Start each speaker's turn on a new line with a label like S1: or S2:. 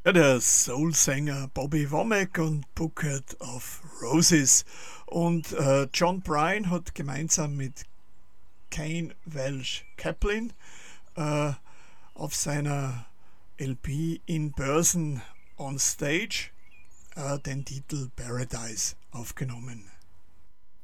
S1: Ja, der Soul-Sänger Bobby Womack und Bucket of Roses. Und John Bryan hat gemeinsam mit Kane Welsh Kaplan äh, auf seiner LP In Person on Stage den Titel Paradise aufgenommen.